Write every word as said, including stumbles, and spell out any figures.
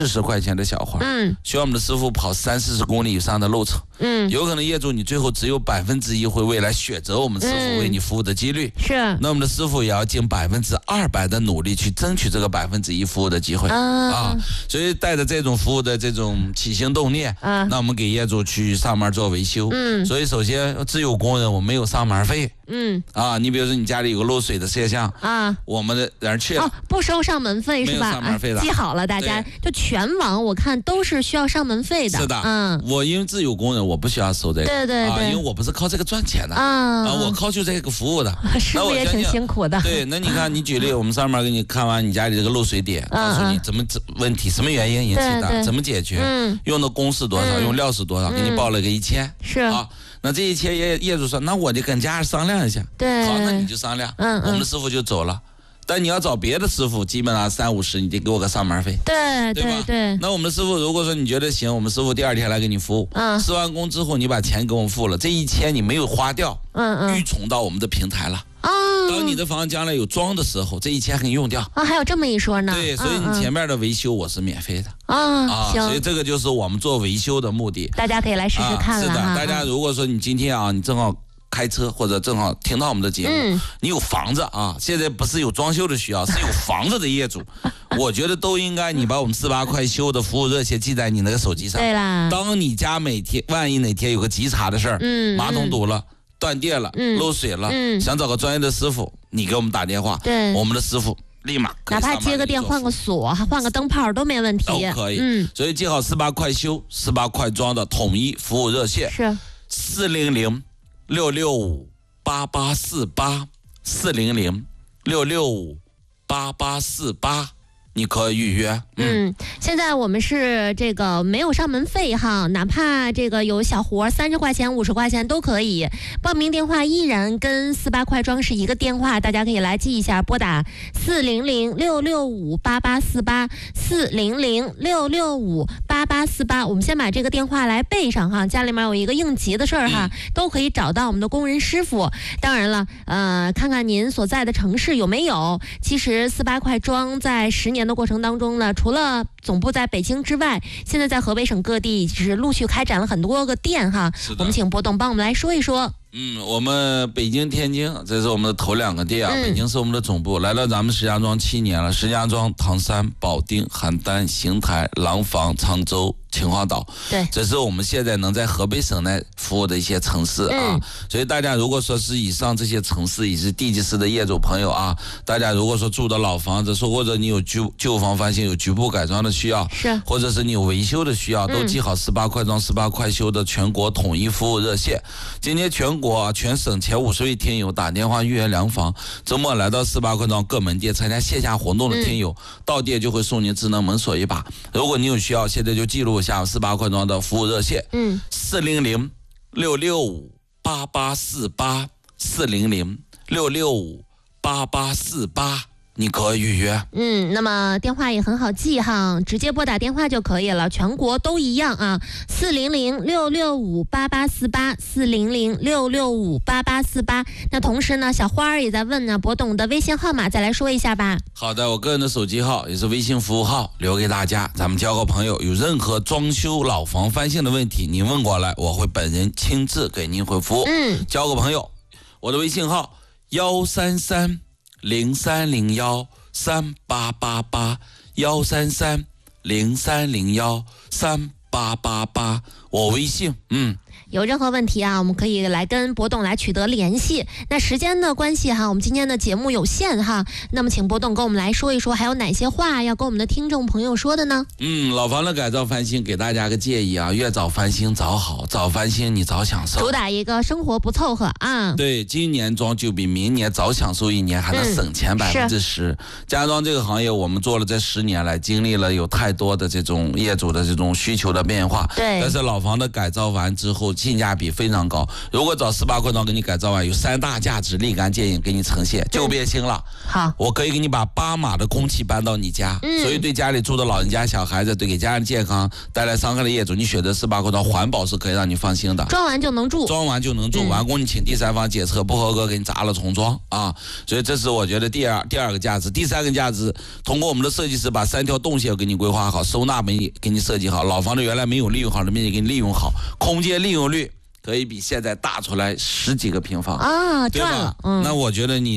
四十块钱的小花， 嗯， 需要我们的师傅跑三四十公里以上的路程， 嗯， 有可能业主你最后只有百分之一会未来选择我们师傅为你服务的几率， 是， 那我们的师傅也要尽百分之二百的努力去争取这个百分之一服务的机会啊，啊所以带着这种服务的这种起心动念，啊，那我们给业主去上门做维修，嗯，所以首先自有工人，我没有上门费，嗯，啊，你比如说你家里有个漏水的摄像啊，我们的人去了， 哦，不收上门费是吧？ 没有上门费的， 啊，记好了，大家就全网我看都是需要上门费的。 是的，嗯，我因为自有工人，我不需要收这个， 对对对， 啊，因为我不是靠这个赚钱的啊，啊，我靠就这个服务的， 师傅也挺辛苦的。 对，那你看，你举例，我们上面给你看完你家里这个漏水点，告诉你怎么问题，什么原因引起的，怎么解决，嗯，用的工是多少，用料是多少，给你报了个一千， 是啊。那这一切业业主说，那我得跟家人商量一下。 对， 好，那你就商量。嗯，我们的师傅就走了。但你要找别的师傅，基本上三五十，你得给我个上门费。 对对吧？ 对。 那我们的师傅如果说你觉得行，我们师傅第二天来给你服务。嗯。施完工之后，你把钱给我们付了，这一千你没有花掉。嗯嗯。预存到我们的平台了。哦。当你的房将来有装的时候，这一千可以用掉。 啊，还有这么一说呢。 对，所以你前面的维修我是免费的。 啊，啊行。 所以这个就是我们做维修的目的。 大家可以来试试看了。 是的，大家如果说你今天啊，你正好开车或者正好听到我们的节目，嗯，你有房子啊，现在不是有装修的需要，是有房子的业主，我觉得都应该你把我们四八快修的服务热线记在你那个手机上。 对啦， 当你家每天万一哪天有个急茬的事儿，嗯，马桶堵了。断电了，嗯，漏水了，嗯，想找个专业的师傅，你给我们打电话， 对， 我们的师傅立马哪怕接个电、换个锁、换个灯泡都没问题， 都可以。嗯，所以记好四八快修、四八快装的统一服务热线是四零零六六五八八四八四零零六六五八八四八。你可以预约。 嗯, 嗯，现在我们是这个没有上门费哈，哪怕这个有小活，三十块钱、五十块钱都可以。报名电话依然跟四八快装是一个电话，大家可以来记一下，拨打四零零六六五八八四八四零零六六五八八四八。我们先把这个电话来背上哈，家里面有一个应急的事儿哈、嗯，都可以找到我们的工人师傅。当然了，呃，看看您所在的城市有没有。其实四八快装在十年的过程当中呢，除了总部在北京之外，现在在河北省各地是陆续开展了很多个店哈。我们请波动帮我们来说一说。 嗯，我们北京、天津，这是我们的头两个店啊。嗯、北京是我们的总部，来到咱们石家庄七年了。石家庄、唐山、保定、邯郸、邢台、廊坊、常州、秦皇岛， 对， 这是我们现在能在河北省内服务的一些城市啊。嗯、所以大家如果说是以上这些城市，也是地级市的业主朋友啊，大家如果说住的老房子，说或者你有旧旧房翻新、有局部改装的需要， 是， 或者是你有维修的需要，都记好四八快装、四八快修的全国统一服务热线。今天全国啊，全省前五十位听友打电话预约量房，周末来到四八快装各门店参加线下活动的听友，嗯、到店就会送您智能门锁一把。如果你有需要，现在就记录一下四八快装的服务热线，嗯，四零零六六五八八四八四零零六六五八八四八。你可以预约。 嗯，那么电话也很好记哈，直接拨打电话就可以了，全国都一样啊，四零零六六五八八四八四零零六六五八八四八。那同时呢，小花儿也在问呢，博董的微信号码再来说一下吧。 好的，我个人的手机号也是微信服务号，留给大家，咱们交个朋友。有任何装修老房翻新的问题，您问过来，我会本人亲自给您回复。嗯，交个朋友，我的微信号幺三三。零三零幺三八八八幺三三零三零幺三八八八，我微信，嗯。 有任何问题啊，我们可以来跟博董来取得联系。那时间的关系哈，我们今天的节目有限哈，那么请博董跟我们来说一说，还有哪些话要跟我们的听众朋友说的呢？ 嗯，老房的改造翻新，给大家个建议啊，越早翻新早好，早翻新你早享受， 主打一个生活不凑合啊。 对，今年装就比明年早享受一年，还能省钱百分之十。家装这个行业我们做了这十年来，经历了有太多的这种业主的这种需求的的变化。 对。 但是老房的改造完之后，性价比非常高。如果找十八块钱给你改造完，有三大价值立竿见影给你呈现，就变心了。 好， 我可以给你把八码的空气搬到你家，嗯、所以对家里住的老人家、小孩子，对给家人健康带来伤害的业主，你选择十八块钱环保是可以让你放心的。 装完就能住， 装完就能住，嗯、完工你请第三方检测不合格，给你砸了重装啊！所以这是我觉得第二第二个价值，第三个价值，通过我们的设计师把三条动线给你规划好，收纳给你给你设计好，老房子原来没有利用好的面积给你利用好，空间利用率可以比现在大出来十几个平方啊， 对吧？ 嗯， 那我觉得你。